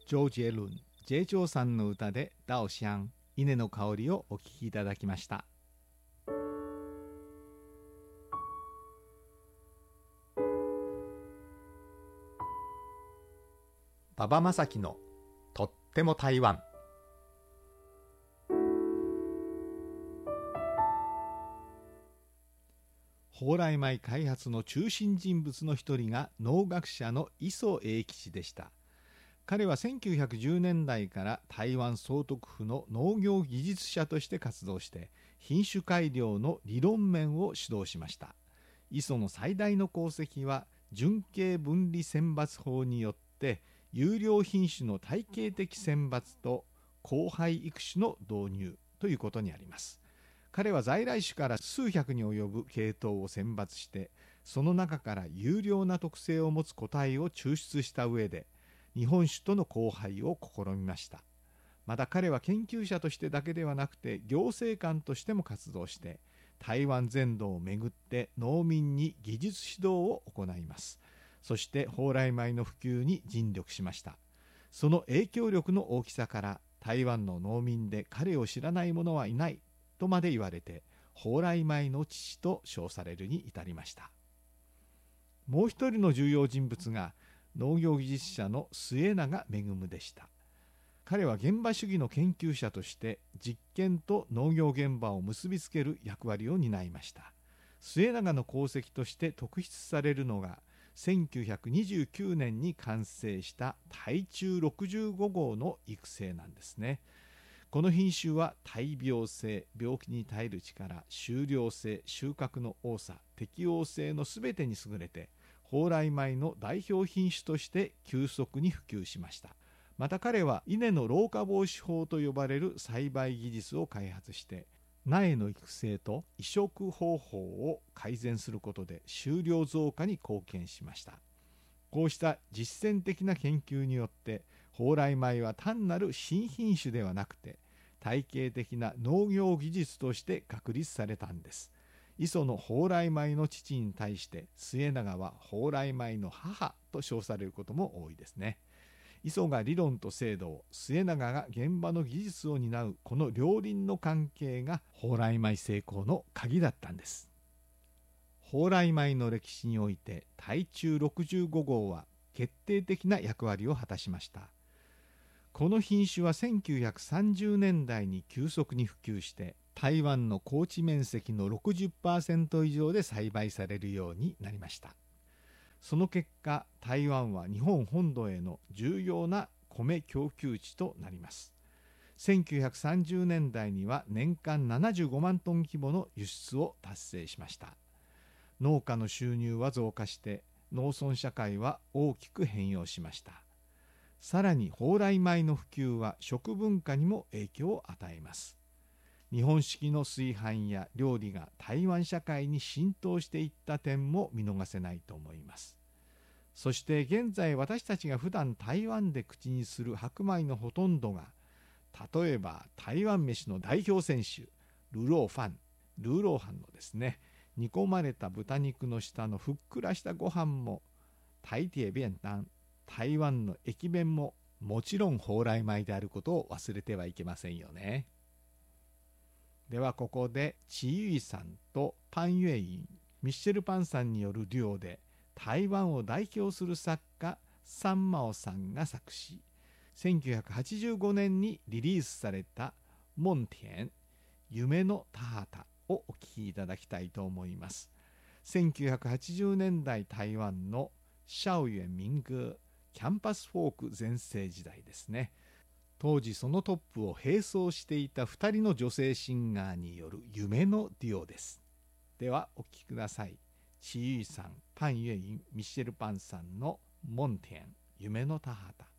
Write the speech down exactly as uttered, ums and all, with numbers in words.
周杰倫、ジェイチョーさんの歌でダオシャン、稲の香りをお聴きいただきました。馬場正樹のとっても台湾。蓬莱米開発の中心人物の一人が農学者の磯英吉でした。彼はせんきゅうひゃくじゅうねんだいから台湾総督府の農業技術者として活動して、品種改良の理論面を指導しました。磯の最大の功績は純系分離選抜法によって優良品種の体系的選抜と交配育種の導入ということにあります。彼は在来種から数百に及ぶ系統を選抜して、その中から優良な特性を持つ個体を抽出した上で日本種との交配を試みました。また彼は研究者としてだけではなくて行政官としても活動して、台湾全土を巡って農民に技術指導を行います。そして蓬莱米の普及に尽力しました。その影響力の大きさから台湾の農民で彼を知らない者はいないとまで言われて、蓬莱米の父と称されるに至りました。もう一人の重要人物が農業技術者の末永恵でした。彼は現場主義の研究者として実験と農業現場を結びつける役割を担いました。末永の功績として特筆されるのがせんきゅうひゃくにじゅうきゅうねんに完成した台中ろくじゅうごごうの育成なんですね。この品種は耐病性、病気に耐える力、収量性、収穫の多さ、適応性のすべてに優れて、蓬莱米の代表品種として急速に普及しました。また彼は稲の老化防止法と呼ばれる栽培技術を開発して、苗の育成と移植方法を改善することで収量増加に貢献しました。こうした実践的な研究によって蓬莱米は単なる新品種ではなくて体系的な農業技術として確立されたんです。磯の蓬莱米の父に対して末永は蓬莱米の母と称されることも多いですね。磯が理論と制度を、末永が現場の技術を担うこの両輪の関係が蓬莱米成功の鍵だったんです。蓬莱米の歴史において台中ろくじゅうごごうは決定的な役割を果たしました。この品種はせんきゅうひゃくさんじゅうねんだいに急速に普及して台湾の耕地面積の ろくじゅっパーセント 以上で栽培されるようになりました。その結果、台湾は日本本土への重要な米供給地となります。せんきゅうひゃくさんじゅうねんだいには年間ななじゅうごまんトン規模の輸出を達成しました。農家の収入は増加して農村社会は大きく変容しました。さらに蓬莱米の普及は食文化にも影響を与えます。日本式の炊飯や料理が台湾社会に浸透していった点も見逃せないと思います。そして現在私たちが普段台湾で口にする白米のほとんどが、例えば台湾飯の代表選手ルローファン、ルーローハンのですね、煮込まれた豚肉の下のふっくらしたご飯も、台铁便当、台湾の駅弁ももちろん蓬莱米であることを忘れてはいけませんよね。ではここでチーユイさんとパン・ユエイン、ミッシェル・パンさんによるデュオで台湾を代表する作家サンマオさんが作詞、せんきゅうひゃくはちじゅうごねんにリリースされた夢田、夢の田畑をお聴きいただきたいと思います。せんきゅうひゃくはちじゅうねんだい台湾の校園民歌、キャンパスフォーク全盛時代ですね。当時そのトップを並走していたふたりの女性シンガーによる夢のデュオです。ではお聴きください。チーユイさん、パン・ユエイン、ミッシェル・パンさんの夢田、夢の田畑。